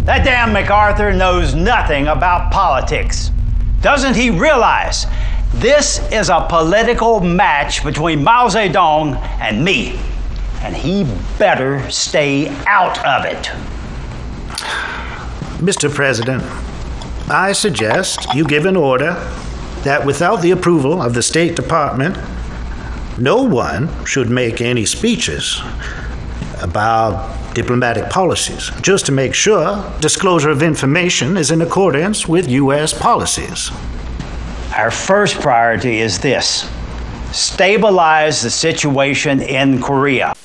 That damn MacArthur knows nothing about politics. Doesn't he realize this is a political match between Mao Zedong and me? And he better stay out of it. Mr. President, I suggest you give an order that without the approval of the State Department, no one should make any speeches about diplomatic policies, just to make sure disclosure of information is in accordance with U.S. policies. Our first priority is this: stabilize the situation in Korea.